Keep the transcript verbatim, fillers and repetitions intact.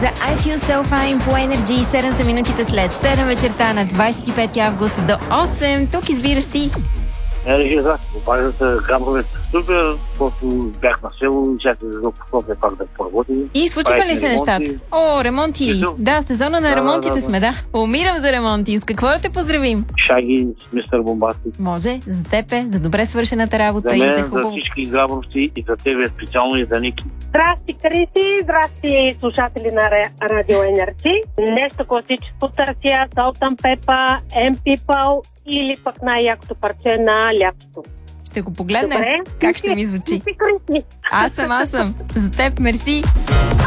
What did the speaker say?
за I Feel So Fine по Energy. седем са минутите след седем вечерта на двадесет и пети август до осем. Тук избираш ти. Е, да, обаждате габровете супер, просто бях на село и чаках да пософя пак да поработи. И случиха ли се нещата? О, ремонти. Мисъл? Да, сезона на Да, ремонтите да, да. сме, да. Умирам за ремонти. С какво да те поздравим? Шаги с мистер Бомбастик. Може, за тебе, за добре свършената работа За и за мен, за хубаво. всички габровци и за тебе специално и за Ники. Здрасти, Криси! Здрасти, слушатели на Ре- Радио Енерджи. Нещо класическо търся, Salt and Pepper, M-People или пък най-якото парче на лятото. Ще го погледнем. Добре. Как ще ми звучи? Ти си, Криси. Аз съм, аз съм. За теб, мерси.